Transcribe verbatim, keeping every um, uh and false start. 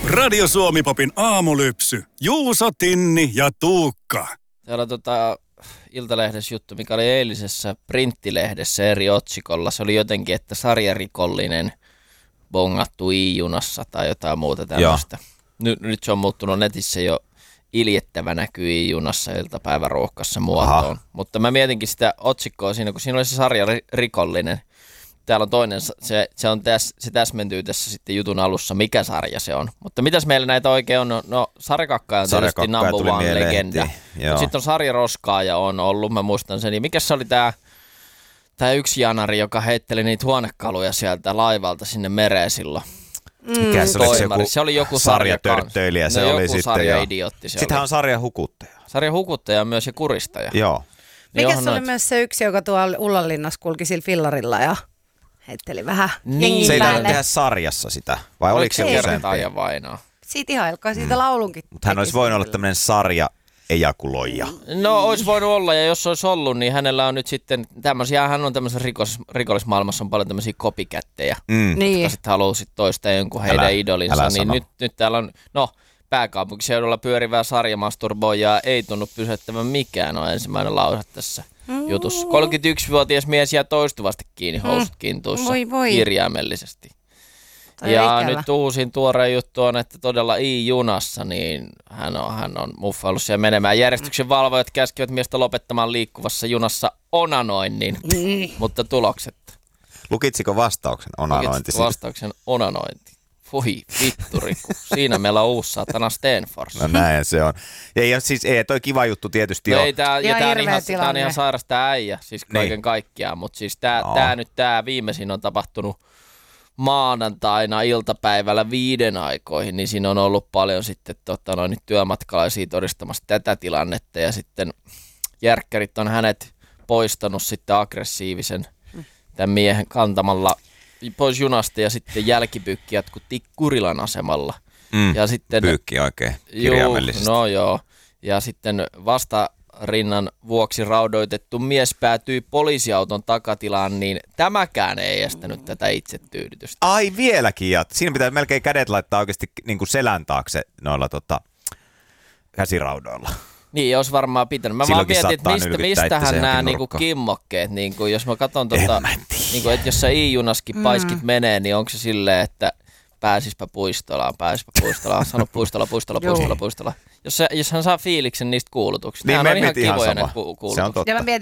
Radio Suomi-popin aamulypsy. Juuso, Tinni ja Tuukka. Täällä on tota Iltalehdessä juttu, mikä oli eilisessä printtilehdessä eri otsikolla. Se oli jotenkin, että sarjarikollinen bongattu I-junassa tai jotain muuta tämmöistä. Nyt, nyt se on muuttunut netissä jo iljettävä näkyy I-junassa iltapäiväruuhkassa muotoon. Aha. Mutta mä mietinkin sitä otsikkoa siinä, kun siinä oli se sarjarikollinen. Täällä on toinen, se, se, on täs, se täsmentyy tässä sitten jutun alussa, mikä sarja se on. Mutta mitäs meillä näitä oikein on? No, no Sarjakakka on tietysti number one legenda. Sitten on sarjaroskaaja on ollut, mä muistan sen. Ja mikä se oli tää, tää yksi janari, joka heitteli niitä huonekaluja sieltä laivalta sinne mereen silloin? Mikä se, oli se, joku se oli joku sarjatörttöilijä, se no, oli joku sitten sarja-idiotti. Sittenhän on sarjahukuttaja. Sarjahukuttaja myös ja kuristaja. Joo. Mikä niin se oli myös se yksi, joka tuolla Ullanlinnassa kulki sillä fillarilla ja heitteli vähän niin. jengin Se ei päälle. tarvitse tehdä sarjassa sitä, vai oliko se useampi? ja vainaa? Siitä ihailkaa, siitä mm. laulunkin. Mutta hän olisi voinut olla tämmöinen sarja ejakuloija. No olisi voinut olla, ja jos olisi ollut, niin hänellä on nyt sitten tämmöisiä, hän on tämmöisessä rikos, rikollismaailmassa on paljon tämmöisiä copycatteja, mm. niin. jotka sitten haluaa sit toistaa jonkun heidän älä, idolinsa. Älä niin nyt, nyt täällä on, no pääkaupunkiseudulla pyörivää sarjamasturboijaa ei tunnu pysäyttävän mikään, on ensimmäinen lause tässä mm. jutussa. kolmekymmentäyksivuotias mies jää toistuvasti kiinni housut kintuissa voi, voi. kirjaimellisesti. Toi ja nyt uusin tuore juttu on, että todella I-junassa, niin hän on, hän on muffaillut siellä menemään. Järjestyksen valvojat käskivät miestä lopettamaan liikkuvassa junassa onanoinnin, mm. mutta tulokset. Lukitsiko vastauksen onanointi? Lukitsiko vastauksen onanointi? Voi vitturiku. Siinä meillä on uusi saatana Stenfors. No näin se on. Ja ei, siis, ei toi kiva juttu tietysti no ole. Ei, tää, ja tää on, ihan, tää on ihan sairas tää äijä, siis kaiken niin. kaikkiaan. Mutta siis tää, no. tää nyt tää viimeisin on tapahtunut maanantaina iltapäivällä viiden aikoihin, niin siinä on ollut paljon sitten tota, noin, työmatkalaisia todistamassa tätä tilannetta. Ja sitten järkkärit on hänet poistanut sitten aggressiivisen tämän miehen kantamalla pois junasta ja sitten jälkipyykki jatkui Tikkurilan asemalla. Mm, ja sitten, pyykki oikein kirjaimellisesti. Juu, no joo. Ja sitten vastarinnan vuoksi raudoitettu mies päätyi poliisiauton takatilaan, niin tämäkään ei estänyt tätä itsetyydytystä. Ai vieläkin, ja siinä pitää melkein kädet laittaa oikeasti niin kuin selän taakse noilla tota, käsiraudoilla. Niin, olisi varmaan pitänyt. Mä Silloinkin vaan mietin, että mistä, mistähän nämä niinku kimmokkeet, niinku, jos mä katson, tota, niinku, että jos sä I-junaskin mm. paiskit menee, niin onko se silleen, että pääsispä puistolaan, pääsispä puistolaan, sano puistola, puistola, puistola, puistola. Jos, se, jos hän saa fiiliksen niistä kuulutuksista, niin, nämä on ihan kivoja ne ku- kuulutukset. Se on totta.